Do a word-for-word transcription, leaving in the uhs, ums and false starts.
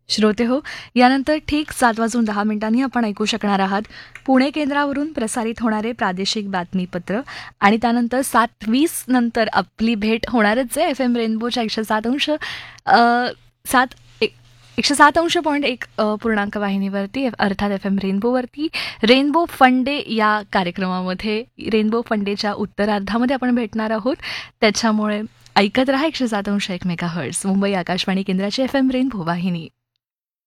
श्रोते हो, यानंतर ठीक सात वाजून दहा मिनिटांनी आपण ऐकू शकणार आहात पुणे केंद्रावरून प्रसारित होणारे प्रादेशिक बातमीपत्र आणि त्यानंतर सात वीस नंतर आपली भेट होणारच आहे एफ एम रेनबोच्या एकशे सात अंश अ, सात एक एकशे सात अंश पॉईंट एक अ, पूर्णांक वाहिनीवरती अर्थात एफ एम रेनबोवरती रेनबो फंडे या कार्यक्रमामध्ये रेनबो फंडेच्या उत्तरार्धामध्ये आपण भेटणार आहोत. त्याच्यामुळे ऐकत रहा एकशे सात अंश एक मेगा हर्ट्स मुंबई आकाशवाणी केंद्राची एफ एम रेनबो वाहिनी.